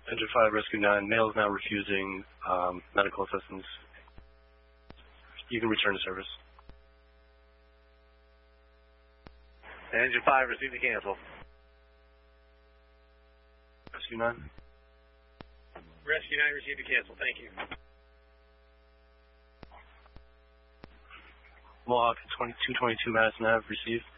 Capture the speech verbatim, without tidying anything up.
Engine five, Rescue nine, male is now refusing um, medical assistance. You can return to service. Engine five, receive the cancel. Rescue nine. Rescue nine, receive the cancel. Thank you. Mohawk two twenty-two Madison Ave, received.